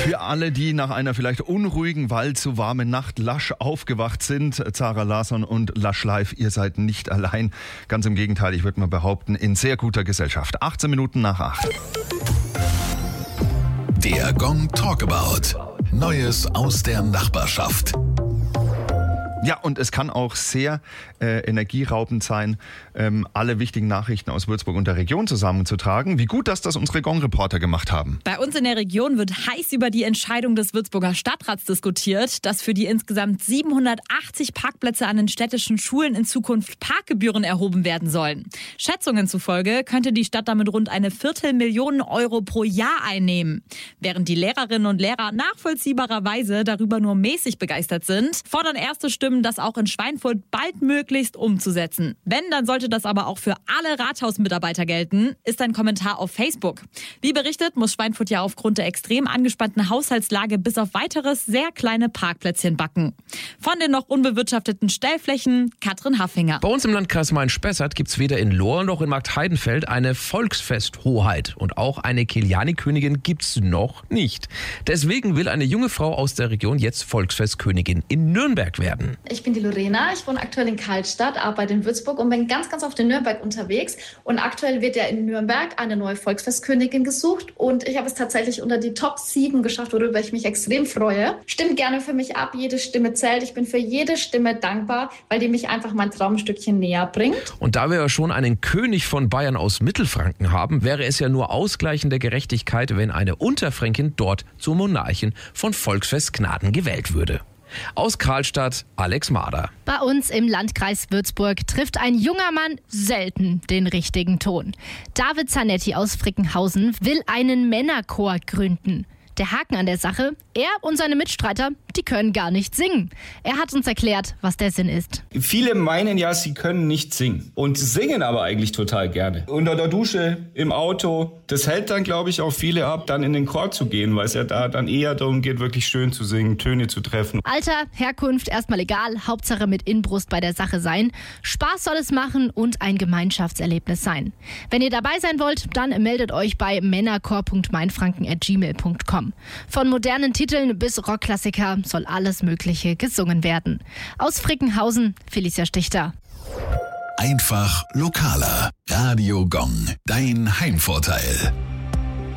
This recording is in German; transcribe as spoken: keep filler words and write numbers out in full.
Für alle, die nach einer vielleicht unruhigen, weil zu warmen Nacht lasch aufgewacht sind, Zara Larsson und Lush Live, ihr seid nicht allein. Ganz im Gegenteil, ich würde mal behaupten, in sehr guter Gesellschaft. achtzehn Minuten nach acht. Der Gong Talkabout. Neues aus der Nachbarschaft. Ja, und es kann auch sehr äh, energieraubend sein, ähm, alle wichtigen Nachrichten aus Würzburg und der Region zusammenzutragen. Wie gut, dass das unsere Gong-Reporter gemacht haben. Bei uns in der Region wird heiß über die Entscheidung des Würzburger Stadtrats diskutiert, dass für die insgesamt siebenhundertachtzig Parkplätze an den städtischen Schulen in Zukunft Parkgebühren erhoben werden sollen. Schätzungen zufolge könnte die Stadt damit rund eine Viertelmillion Euro pro Jahr einnehmen. Während die Lehrerinnen und Lehrer nachvollziehbarerweise darüber nur mäßig begeistert sind, fordern erste Stimmen, das auch in Schweinfurt baldmöglichst umzusetzen. Wenn, dann sollte das aber auch für alle Rathausmitarbeiter gelten, ist ein Kommentar auf Facebook. Wie berichtet, muss Schweinfurt ja aufgrund der extrem angespannten Haushaltslage bis auf weiteres sehr kleine Parkplätzchen backen. Von den noch unbewirtschafteten Stellflächen, Katrin Haffinger. Bei uns im Landkreis Main-Spessart gibt es weder in Lohr noch in Marktheidenfeld eine Volksfesthoheit. Und auch eine Kiliani-Königin gibt es noch nicht. Deswegen will eine junge Frau aus der Region jetzt Volksfestkönigin in Nürnberg werden. Ich bin die Lorena, ich wohne aktuell in Karlstadt, arbeite in Würzburg und bin ganz, ganz oft in Nürnberg unterwegs. Und aktuell wird ja in Nürnberg eine neue Volksfestkönigin gesucht. Und ich habe es tatsächlich unter die Top sieben geschafft, worüber ich mich extrem freue. Stimmt gerne für mich ab, jede Stimme zählt. Ich bin für jede Stimme dankbar, weil die mich einfach mein Traumstückchen näher bringt. Und da wir ja schon einen König von Bayern aus Mittelfranken haben, wäre es ja nur ausgleichende Gerechtigkeit, wenn eine Unterfränkin dort zur Monarchin von Volksfest Gnaden gewählt würde. Aus Karlstadt, Alex Mader. Bei uns im Landkreis Würzburg trifft ein junger Mann selten den richtigen Ton. David Zanetti aus Frickenhausen will einen Männerchor gründen. Der Haken an der Sache, er und seine Mitstreiter, die können gar nicht singen. Er hat uns erklärt, was der Sinn ist. Viele meinen ja, sie können nicht singen und singen aber eigentlich total gerne. Unter der Dusche, im Auto, das hält dann, glaube ich, auch viele ab, dann in den Chor zu gehen, weil es ja da dann eher darum geht, wirklich schön zu singen, Töne zu treffen. Alter, Herkunft, erstmal egal, Hauptsache mit Inbrust bei der Sache sein. Spaß soll es machen und ein Gemeinschaftserlebnis sein. Wenn ihr dabei sein wollt, dann meldet euch bei männerchor punkt mainfranken at gmail punkt com. Von modernen Titeln bis Rockklassiker soll alles Mögliche gesungen werden. Aus Frickenhausen, Felicia Stichter. Einfach lokaler. Radio Gong, dein Heimvorteil.